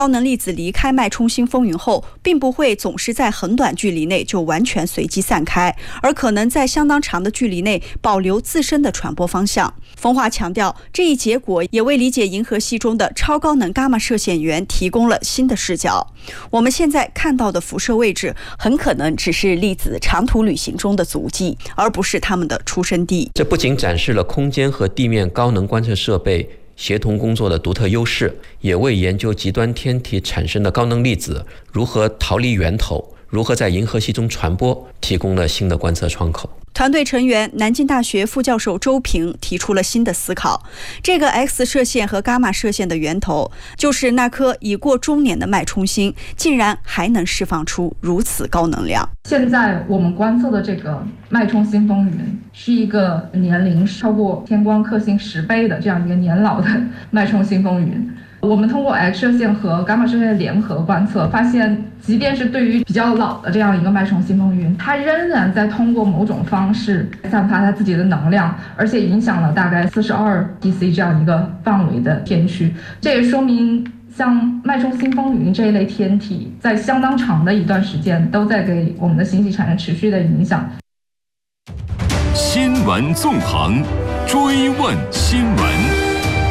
高能粒子离开脉冲星风云后，并不会总是在很短距离内就完全随机散开，而可能在相当长的距离内保留自身的传播方向。冯华强调，这一结果也为理解银河系中的超高能伽马射线源提供了新的视角。我们现在看到的辐射位置，很可能只是粒子长途旅行中的足迹，而不是它们的出生地。 这不仅展示了空间和地面高能观测设备协同工作的独特优势，也为研究极端天体产生的高能粒子如何逃离源头、如何在银河系中传播提供了新的观测窗口。 团队成员南京大学副教授周平提出了新的思考，这个 X 射线和伽马射线的源头就是那颗已过中年的脉冲星，竟然还能释放出如此高能量。 现在我们观测的这个脉冲星风云是一个年龄超过天光克星10倍的这样一个年老的脉冲星风云。我们通过 X 射线和伽马射线联合观测，发现即便是对于比较老的这样一个脉冲星风云，它仍然在通过某种方式散发它自己的能量，而且影响了大概42 TC 这样一个范围的天区。这也说明像脉冲星风云这一类天体，在相当长的一段时间都在给我们的星系产生持续的影响。 新闻纵横，追问新闻。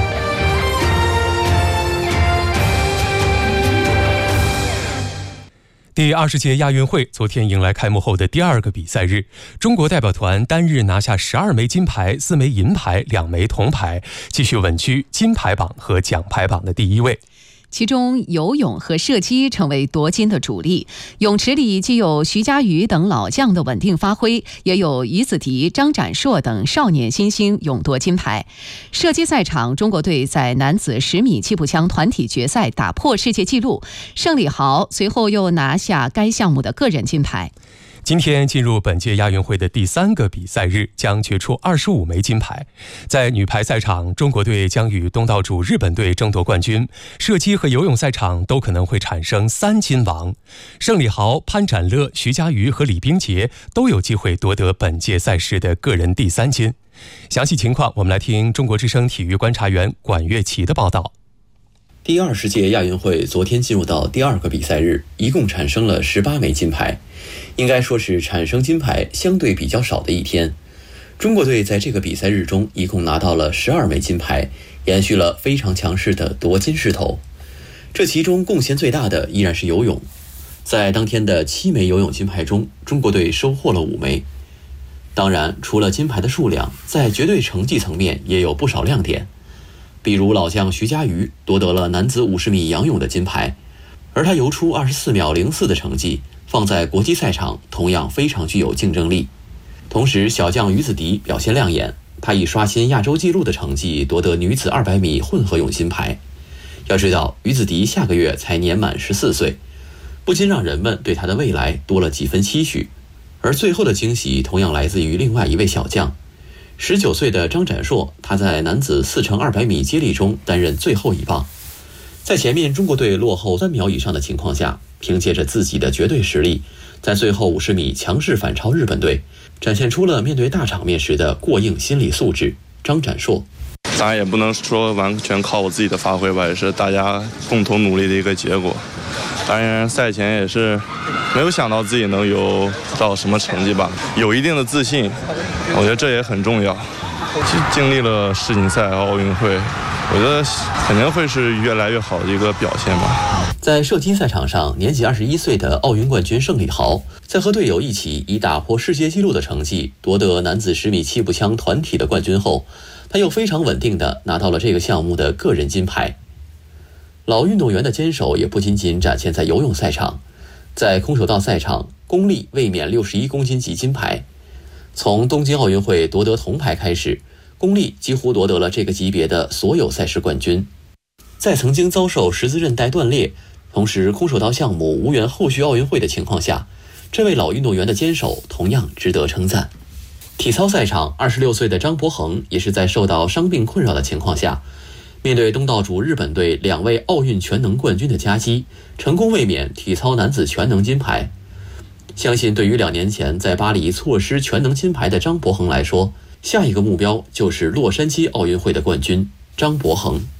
第20届亚运会昨天迎来开幕后的第2个比赛日，中国代表团单日拿下12枚金牌、4枚银牌、2枚铜牌，继续稳居金牌榜和奖牌榜的第1位。 其中游泳和射击成为夺金的主力，泳池里既有徐嘉余等老将的稳定发挥，也有于子迪、张展硕等少年新星勇夺金牌。射击赛场，中国队在男子10米气步枪团体决赛打破世界纪录，盛礼豪随后又拿下该项目的个人金牌。 今天进入本届亚运会的第3个比赛日，将决出25枚金牌。在女排赛场，中国队将与东道主日本队争夺冠军；射击和游泳赛场都可能会产生3金王。盛礼豪、潘展乐、徐嘉余和李冰洁都有机会夺得本届赛事的个人第3金。详细情况，我们来听中国之声体育观察员管乐琪的报道。 第20届亚运会昨天进入到第2个比赛日，一共产生了18枚金牌，应该说是产生金牌相对比较少的一天。中国队在这个比赛日中一共拿到了12枚金牌，延续了非常强势的夺金势头。这其中贡献最大的依然是游泳，在当天的7枚游泳金牌中，中国队收获了5枚。当然，除了金牌的数量，在绝对成绩层面也有不少亮点。比如老将徐嘉余夺得了男子50米仰泳的金牌，而他游出24秒04的成绩，放在国际赛场同样非常具有竞争力。同时，小将于子迪表现亮眼，他以刷新亚洲纪录的成绩夺得女子200米混合泳金牌。要知道，于子迪下个月才年满14岁，不禁让人们对他的未来多了几分期许。而最后的惊喜同样来自于另外一位小将，19岁的张展硕，他在男子4×200米接力中担任最后一棒。在前面中国队落后3秒以上的情况下，凭借着自己的绝对实力，在最后50米强势反超日本队，展现出了面对大场面时的过硬心理素质。张展硕： 当然也不能说完全靠我自己的发挥吧，也是大家共同努力的一个结果。当然赛前也是没有想到自己能游到什么成绩吧，有一定的自信，我觉得这也很重要。经历了世锦赛和奥运会，我觉得肯定会是越来越好的一个表现吧。 在射击赛场上，年仅21岁的奥运冠军盛礼豪，在和队友一起以打破世界纪录的成绩夺得男子10米气步枪团体的冠军后，他又非常稳定地拿到了这个项目的个人金牌。老运动员的坚守也不仅仅展现在游泳赛场，在空手道赛场，龚丽卫冕61公斤级金牌。从东京奥运会夺得铜牌开始，龚丽几乎夺得了这个级别的所有赛事冠军。在曾经遭受十字韧带断裂，同时空手道项目无缘后续奥运会的情况下，这位老运动员的坚守同样值得称赞。体操赛场，26岁的张博恒也是在受到伤病困扰的情况下，面对东道主日本队2位奥运全能冠军的夹击，成功卫冕体操男子全能金牌。相信对于2年前在巴黎错失全能金牌的张博恒来说，下一个目标就是洛杉矶奥运会的冠军张博恒。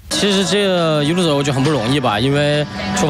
其实这一路走我觉得很不容易吧，因为